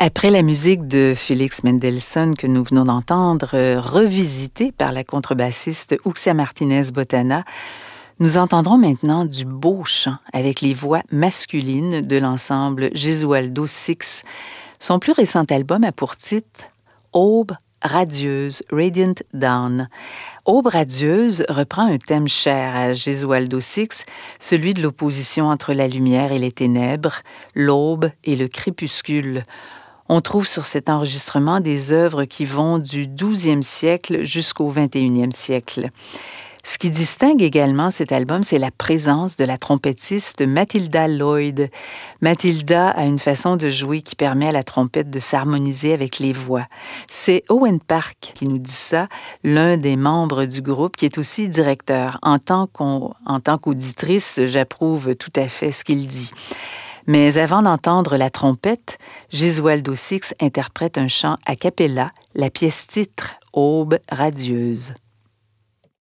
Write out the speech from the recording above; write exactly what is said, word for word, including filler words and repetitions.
Après la musique de Félix Mendelssohn que nous venons d'entendre, euh, revisitée par la contrebassiste Uxia Martinez-Botana, nous entendrons maintenant du beau chant avec les voix masculines de l'ensemble Gesualdo Six. Son plus récent album a pour titre « Aube radieuse, Radiant Dawn ». Aube radieuse reprend un thème cher à Gesualdo Six, celui de l'opposition entre la lumière et les ténèbres, l'aube et le crépuscule. On trouve sur cet enregistrement des œuvres qui vont du douzième siècle jusqu'au vingt et unième siècle. Ce qui distingue également cet album, c'est la présence de la trompettiste Matilda Lloyd. Matilda a une façon de jouer qui permet à la trompette de s'harmoniser avec les voix. C'est Owen Park qui nous dit ça, l'un des membres du groupe, qui est aussi directeur. En tant qu'on, en tant qu'auditrice, j'approuve tout à fait ce qu'il dit. Mais avant d'entendre la trompette, Gesualdo Six interprète un chant a cappella, la pièce titre « Aube radieuse ».